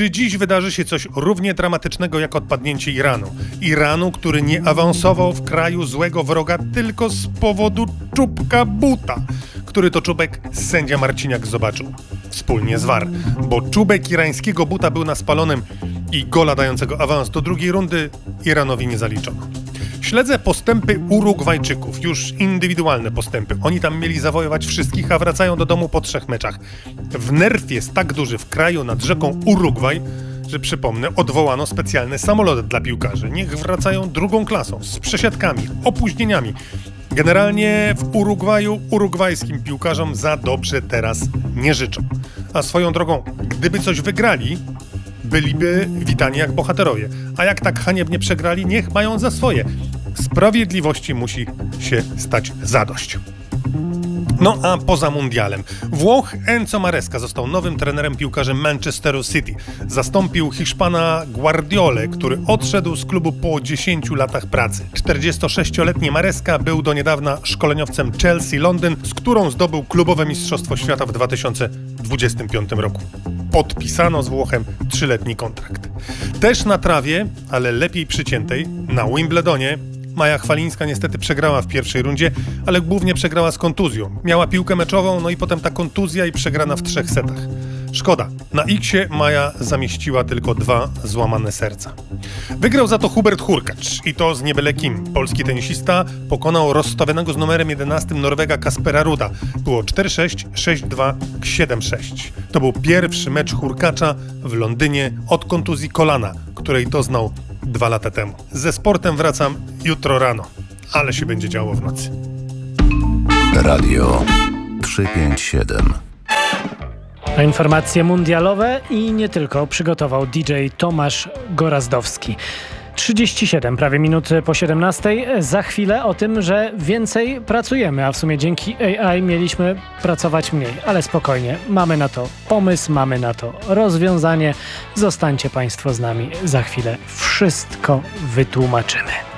Czy dziś wydarzy się coś równie dramatycznego jak odpadnięcie Iranu? Iranu, który nie awansował w kraju złego wroga tylko z powodu czubka buta, który to czubek sędzia Marciniak zobaczył wspólnie z VAR, bo czubek irańskiego buta był na spalonym i gola dającego awans do drugiej rundy Iranowi nie zaliczono. Śledzę postępy Urugwajczyków, już indywidualne postępy. Oni tam mieli zawojować wszystkich, a wracają do domu po 3 meczach. Nerw jest tak duży w kraju nad rzeką Urugwaj, że przypomnę, odwołano specjalny samolot dla piłkarzy. Niech wracają drugą klasą, z przesiadkami, opóźnieniami. Generalnie w Urugwaju urugwajskim piłkarzom za dobrze teraz nie życzą. A swoją drogą, gdyby coś wygrali, byliby witani jak bohaterowie. A jak tak haniebnie przegrali, niech mają za swoje. Sprawiedliwości musi się stać zadość. No a poza mundialem. Włoch Enzo Maresca został nowym trenerem piłkarzy Manchesteru City. Zastąpił Hiszpana Guardiolę, który odszedł z klubu po 10 latach pracy. 46-letni Maresca był do niedawna szkoleniowcem Chelsea Londyn, z którą zdobył klubowe mistrzostwo świata w 2025 roku. Podpisano z Włochem 3-letni kontrakt. Też na trawie, ale lepiej przyciętej, na Wimbledonie Maja Chwalińska niestety przegrała w pierwszej rundzie, ale głównie przegrała z kontuzją. Miała piłkę meczową, no i potem ta kontuzja i przegrana w 3 setach. Szkoda. Na X-ie Maja zamieściła tylko 2 złamane serca. Wygrał za to Hubert Hurkacz i to z nie byle kim. Polski tenisista pokonał rozstawionego z numerem 11 Norwega Kaspera Ruda. Było 4-6, 6-2, 7-6. To był pierwszy mecz Hurkacza w Londynie od kontuzji kolana, której doznał 2 lata temu. Ze sportem wracam jutro rano, ale się będzie działo w nocy. Radio 357. A informacje mundialowe i nie tylko przygotował DJ Tomasz Gorazdowski. 37, prawie minuty po 17. Za chwilę o tym, że więcej pracujemy, a w sumie dzięki AI mieliśmy pracować mniej. Ale spokojnie, mamy na to pomysł, mamy na to rozwiązanie. Zostańcie Państwo z nami, za chwilę wszystko wytłumaczymy.